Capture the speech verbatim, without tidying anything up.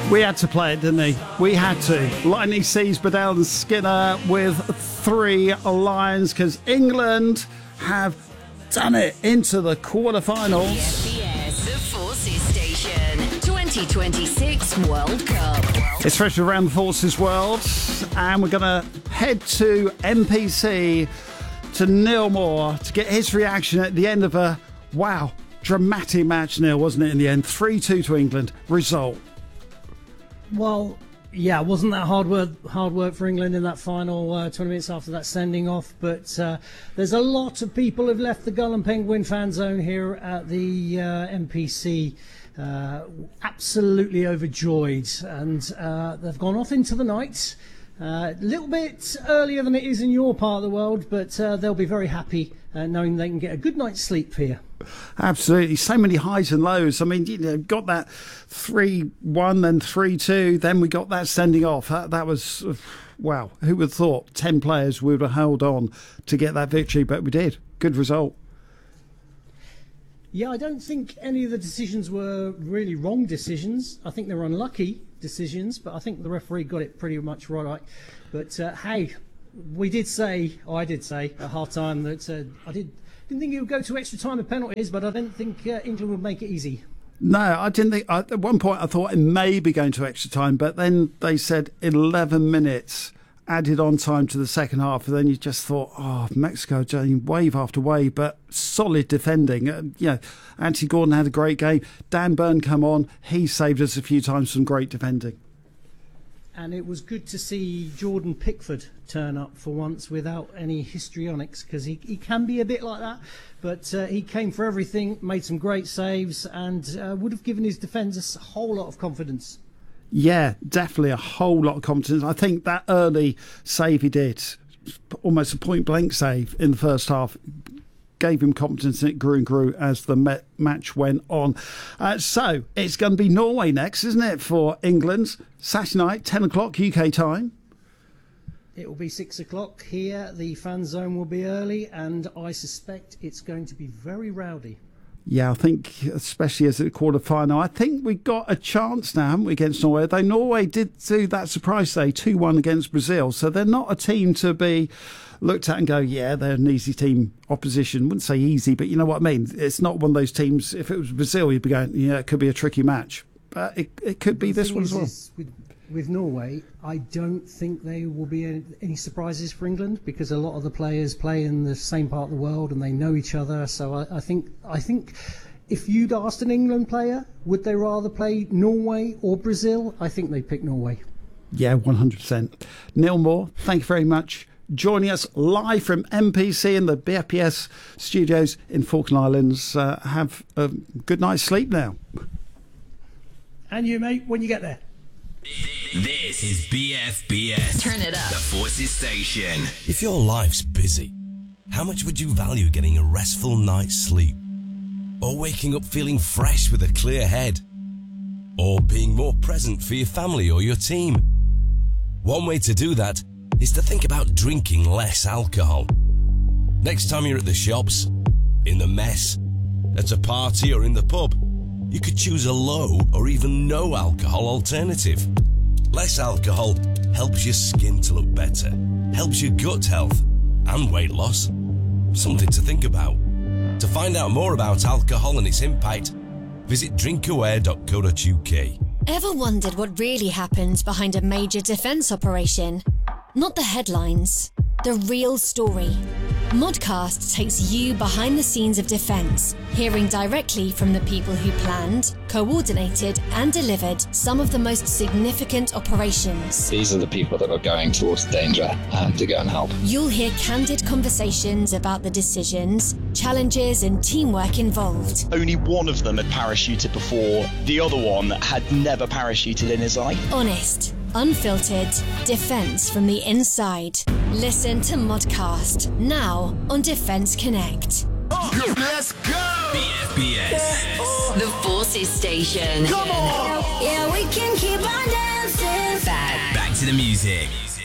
We had to play it, didn't we? We had to. Lightning sees Bedell and Skinner with three lines because England have done it into the quarterfinals. B S B S, the Forces Station, twenty twenty-six World Cup. It's fresh around the Forces World, and we're going to head to M P C to Neil Moore to get his reaction at the end of a, wow, dramatic match, Neil, wasn't it, in the end? three two to England. Result. Well, yeah, wasn't that hard work, hard work for England in that final uh, twenty minutes after that sending off? But uh, there's a lot of people who've left the Gull and Penguin fan zone here at the uh, M P C. Uh, absolutely overjoyed, and uh, they've gone off into the night. A uh, little bit earlier than it is in your part of the world, but uh, they'll be very happy uh, knowing they can get a good night's sleep here. Absolutely. So many highs and lows. I mean, you know, got that three one, then three two, then we got that sending off. That, that was, uh, wow, who would have thought ten players would have held on to get that victory, but we did. Good result. Yeah, I don't think any of the decisions were really wrong decisions. I think they were unlucky decisions, but I think the referee got it pretty much right. But uh, hey, we did say, or I did say at half time that uh, I did, didn't think it would go to extra time and penalties, but I didn't think uh, England would make it easy. No, I didn't think. I, at one point, I thought it may be going to extra time, but then they said eleven minutes added on time to the second half, and then you just thought, oh, Mexico doing wave after wave, but solid defending. Uh, yeah, Anthony Gordon had a great game. Dan Burn come on, he saved us a few times from great defending. And it was good to see Jordan Pickford turn up for once without any histrionics, because he, he can be a bit like that, but uh, he came for everything, made some great saves, and uh, would have given his defence a whole lot of confidence. Yeah, definitely a whole lot of confidence. I think that early save he did, almost a point-blank save in the first half, gave him confidence, and it grew and grew as the met match went on. Uh, so, it's going to be Norway next, isn't it, for England? Saturday night, ten o'clock U K time. It will be six o'clock here. The fan zone will be early, and I suspect it's going to be very rowdy. Yeah, I think especially as a quarter final, I think we got a chance now, haven't we, against Norway? Though Norway did do that surprise day, two one against Brazil, so they're not a team to be looked at and go, yeah, they're an easy team opposition. Wouldn't say easy, but you know what I mean. It's not one of those teams. If it was Brazil, you'd be going, yeah, it could be a tricky match, but it it could be this one as well. With, with Norway, I don't think there will be any, any surprises for England, because a lot of the players play in the same part of the world and they know each other. So I, I think I think if you'd asked an England player, would they rather play Norway or Brazil? I think they'd pick Norway. Yeah, one hundred percent. Neil Moore, thank you very much. Joining us live from M P C in the B F P S studios in Falkland Islands. Uh, have a good night's sleep now. And you, mate, when you get there. This is B F B S. Turn it up. The Forces Station. If your life's busy, how much would you value getting a restful night's sleep? Or waking up feeling fresh with a clear head? Or being more present for your family or your team? One way to do that is to think about drinking less alcohol. Next time you're at the shops, in the mess, at a party or in the pub, you could choose a low or even no alcohol alternative. Less alcohol helps your skin to look better, helps your gut health and weight loss. Something to think about. To find out more about alcohol and its impact, visit drinkaware dot co dot U K. Ever wondered what really happens behind a major defence operation? Not the headlines, the real story. Modcast takes you behind the scenes of defence, hearing directly from the people who planned, coordinated and delivered some of the most significant operations. These are the people that are going towards danger um, to go and help. You'll hear candid conversations about the decisions, challenges and teamwork involved. Only one of them had parachuted before. The other one had never parachuted in his life. Honest, unfiltered, defence from the inside. Listen to Modcast, now on Defence Connect. Oh, let's go! B F B S. The Forces Station. Come on! Yeah, we can keep on dancing. Back. Back to the music.